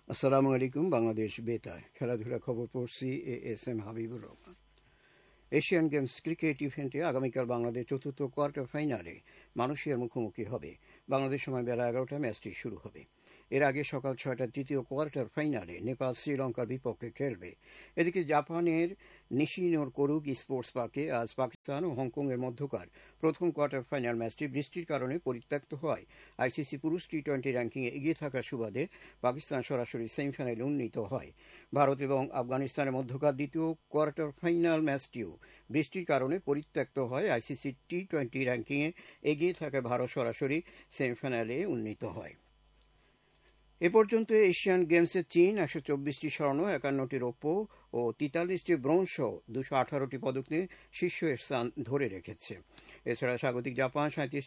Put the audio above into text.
আসসালামু আলাইকুম। বাংলাদেশ বেতার খেলাধুলা খবর পড়ছি ASM Habibur Rahman. Asian games cricket ইভেন্টে আগামীকাল বাংলাদেশ চতুর্থ কোয়ার্টার ফাইনালে মালয়েশিয়ার মুখোমুখি হবে। বাংলাদেশ সময় বেলা 11টায় ম্যাচটি শুরু হবে। এর আগে সকাল 6টার তৃতীয় কোয়ার্টার ফাইনালে নেপাল শ্রীলঙ্কার বিপক্ষে খেলবে। এদিকে জাপানের নিশিনোর কোরুগ স্পোর্টস পার্কে আজ পাকিস্তান ও হংকংয়ের মধ্যকার প্রথম কোয়ার্টার ফাইনাল ম্যাচটি বৃষ্টির কারণে পরিত্যক্ত হওয়ায় আইসিসি পুরুষ টি-20 র্যাঙ্কিংয়ে এগিয়ে থাকার সুবাদে পাকিস্তান সরাসরি সেমিফাইনালে উন্নীত হয়। ভারত এবং আফগানিস্তানের মধ্যকার দ্বিতীয় কোয়ার্টার ফাইনাল ম্যাচটিও বৃষ্টির কারণে পরিত্যক্ত হয়। আইসিসি টি-20 র্যাঙ্কিংয়ে এগিয়ে থাকা ভারত সরাসরি সেমিফাইনালে উন্নীত হয়। এ পর্যন্ত এশিয়ান গেমসে চীন 124টি স্বর্ণ, 51টি রৌপ্য ও 43টি ব্রোঞ্জ সহ 218টি পদক নিয়ে শীর্ষ স্থান ধরে রেখেছে। এছাড়া স্বাগতিক জাপান